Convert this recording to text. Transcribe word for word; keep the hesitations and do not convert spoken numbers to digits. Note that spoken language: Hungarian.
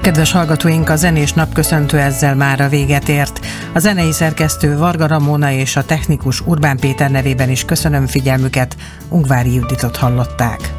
Kedves hallgatóink, a zenés napköszöntő ezzel már a véget ért. A zenei szerkesztő Varga Ramona és a technikus Urbán Péter nevében is köszönöm figyelmüket, Ungvári Juditot hallották.